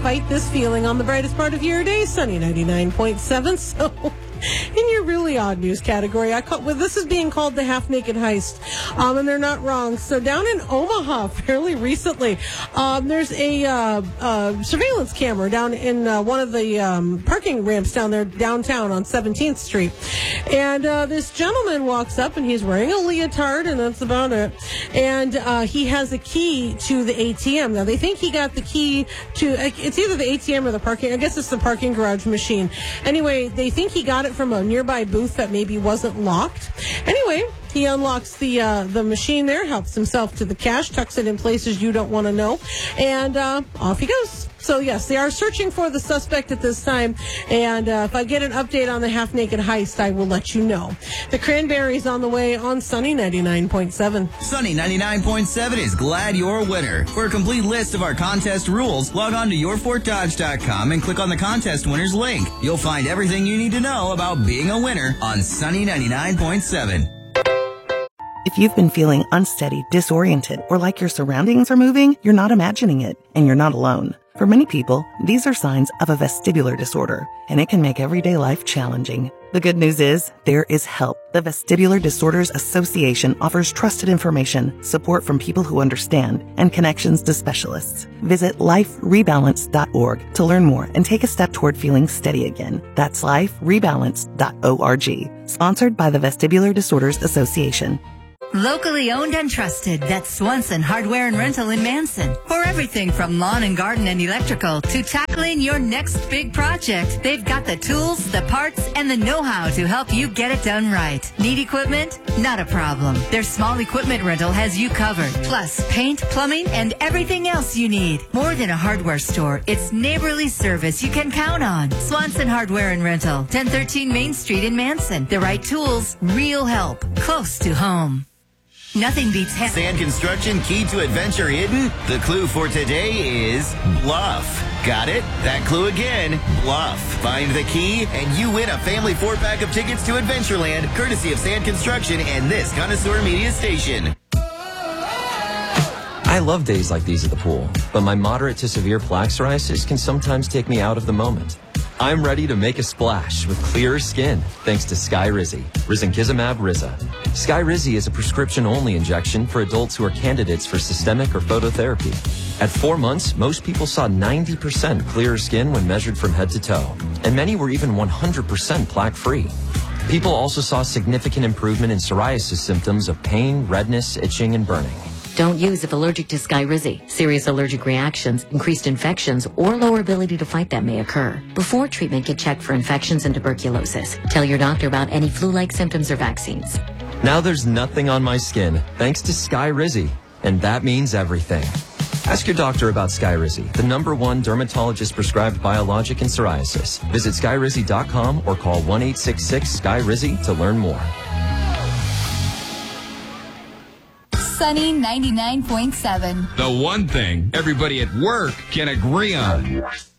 Fight this feeling on the brightest part of your day, sunny 99.7. So, in your really odd news category, this is being called the half-naked heist, and they're not wrong. So down in Omaha, fairly recently, there's a surveillance camera down in one of the parking ramps down there downtown on 17th Street. And this gentleman walks up, and he's wearing a leotard, and that's about it. And he has a key to the ATM. Now, they think he got the key to, it's either the ATM or the parking, I guess it's the parking garage machine. Anyway, they think he got it from a nearby booth that maybe wasn't locked. Anyway, he unlocks the machine there, helps himself to the cash, tucks it in places you don't want to know, and off he goes. So, yes, they are searching for the suspect at this time, and if I get an update on the half-naked heist, I will let you know. The Cranberries on the way on Sunny 99.7. Sunny 99.7 is glad you're a winner. For a complete list of our contest rules, log on to yourfortdodge.com and click on the contest winners link. You'll find everything you need to know about being a winner on Sunny 99.7. If you've been feeling unsteady, disoriented, or like your surroundings are moving, you're not imagining it, and you're not alone. For many people, these are signs of a vestibular disorder, and it can make everyday life challenging. The good news is, there is help. The Vestibular Disorders Association offers trusted information, support from people who understand, and connections to specialists. Visit liferebalance.org to learn more and take a step toward feeling steady again. That's liferebalance.org. Sponsored by the Vestibular Disorders Association. Locally owned and trusted, that's Swanson Hardware and Rental in Manson. For everything from lawn and garden and electrical to tackling your next big project, they've got the tools, the parts, and the know-how to help you get it done right. Need equipment? Not a problem. Their small equipment rental has you covered. Plus, paint, plumbing, and everything else you need. More than a hardware store, it's neighborly service you can count on. Swanson Hardware and Rental, 1013 Main Street in Manson. The right tools, real help, close to home. Nothing beats Sand construction key to adventure hidden? The clue for today is bluff. Got it? That clue again, bluff. Find the key and you win a family 4-pack of tickets to Adventureland, courtesy of Sand Construction and this Connoisseur Media Station. I love days like these at the pool, but my moderate to severe plaque psoriasis can sometimes take me out of the moment. I'm ready to make a splash with clearer skin thanks to Skyrizi, Risankizumab Riza. Skyrizi is a prescription-only injection for adults who are candidates for systemic or phototherapy. At 4 months, most people saw 90% clearer skin when measured from head to toe, and many were even 100% plaque-free. People also saw significant improvement in psoriasis symptoms of pain, redness, itching, and burning. Don't use if allergic to Skyrizi. Serious allergic reactions, increased infections, or lower ability to fight them may occur. Before treatment, get checked for infections and tuberculosis. Tell your doctor about any flu-like symptoms or vaccines. Now there's nothing on my skin thanks to Skyrizi, and that means everything. Ask your doctor about Skyrizi, the #1 dermatologist-prescribed biologic in psoriasis. Visit Skyrizi.com or call 1-866-SKY-RIZI to learn more. Sunny 99.7. The one thing everybody at work can agree on.